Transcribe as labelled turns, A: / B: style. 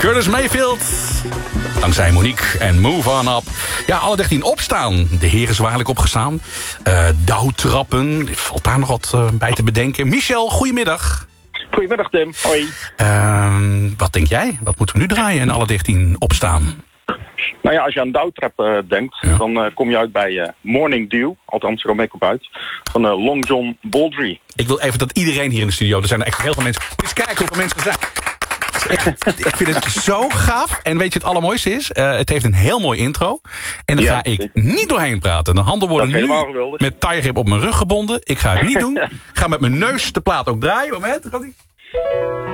A: Curtis Mayfield. Dankzij Monique en Move On Up. Ja, alle 13 opstaan. De heren zwaarlijk opgestaan. Douwtrappen. Valt daar nog wat bij te bedenken. Michel, goedemiddag.
B: Goedemiddag Tim, hoi.
A: Wat denk jij? Wat moeten we nu draaien en alle 13 opstaan?
B: Nou ja, als je aan douwtrap denkt, dan kom je uit bij Morning Dew. Althans, zo ben ik op uit. Van Long John Baldry.
A: Ik wil even dat iedereen hier in de studio... Er zijn er echt heel veel mensen... Eens kijken hoeveel mensen er zijn. Ik vind het zo gaaf. En weet je het allermooiste is? Het heeft een heel mooi intro. En dan ga ik niet doorheen praten. De handen worden nu met taaiegrip op mijn rug gebonden. Ik ga het niet doen. Ik ga met mijn neus de plaat ook draaien. Moment, gaat ie.